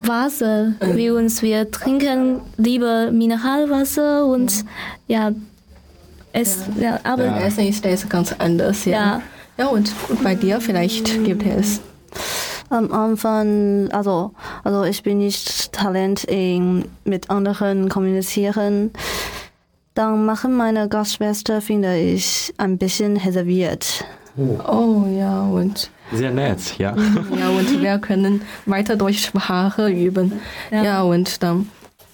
Wasser. Wir trinken lieber Mineralwasser und aber Essen ist ganz anders. Ja, und bei dir vielleicht gibt es. Am Anfang, also ich bin nicht Talent mit anderen kommunizieren. Dann machen meine Gastschwester, finde ich, ein bisschen reserviert. Oh ja, und sehr nett, ja. Ja, und wir können weiter durch Sprache üben. Ja, und dann.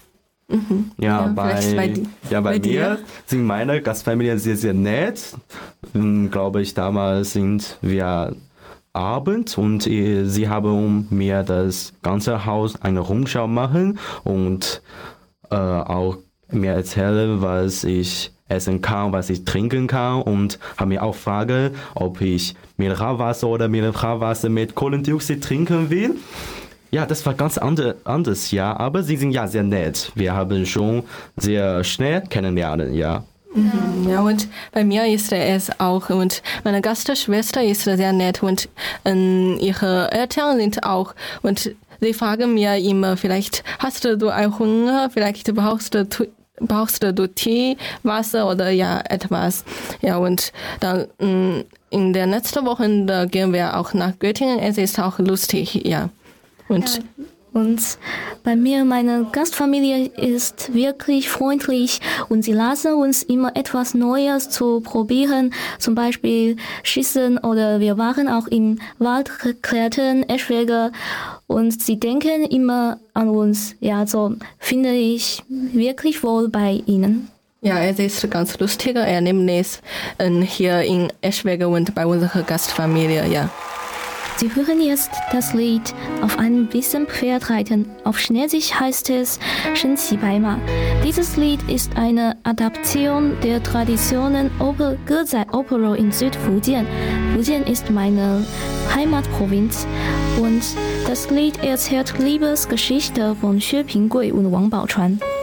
Bei mir sind meine Gastfamilien sehr, sehr nett. Glaube ich, damals sind wir Abend und sie haben mir das ganze Haus eine Rundschau machen und auch mir erzählen, was ich essen kann, was ich trinken kann und haben mir auch gefragt, ob ich Mineralwasser oder Mineralwasser mit Kohlendioxid trinken will. Ja, das war ganz anders, ja, aber sie sind ja sehr nett. Wir haben schon sehr schnell kennenlernen, ja. Ja, und bei mir ist es auch, und meine Gastschwester ist sehr nett und ihre Eltern sind auch, und sie fragen mir immer, vielleicht hast du auch Hunger, vielleicht brauchst du Tee, Wasser oder etwas. Ja, und dann in der nächsten Woche da gehen wir auch nach Göttingen. Es ist auch lustig, ja. Und bei mir, meine Gastfamilie ist wirklich freundlich und sie lassen uns immer etwas Neues zu probieren, zum Beispiel Schießen oder wir waren auch im Wald klettern, Eschwege und sie denken immer an uns. Ja, so finde ich wirklich wohl bei ihnen. Ja, es ist ganz lustiges Erlebnis hier in Eschwege und bei unserer Gastfamilie, ja. Sie hören jetzt das Lied Auf einem weißen Pferd reiten. Auf Chinesisch heißt es Shen Qi Bai Ma. Dieses Lied ist eine Adaption der Traditionen Gezai Opera in Südfujian. Fujian ist meine Heimatprovinz und das Lied erzählt Liebesgeschichte von Xue Pinggui und Wang Baochuan.